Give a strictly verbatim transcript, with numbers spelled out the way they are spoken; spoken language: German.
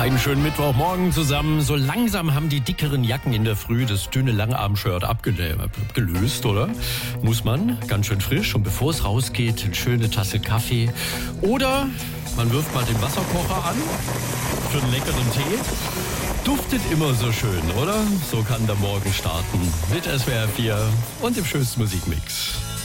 Einen schönen Mittwochmorgen zusammen. So langsam haben die dickeren Jacken in der Früh das dünne Langarm-Shirt abgelöst, oder? Muss man. Ganz schön frisch. Und bevor es rausgeht, eine schöne Tasse Kaffee. Oder man wirft mal den Wasserkocher an für einen leckeren Tee. Duftet immer so schön, oder? So kann der Morgen starten mit S W R vier und dem schönsten Musikmix.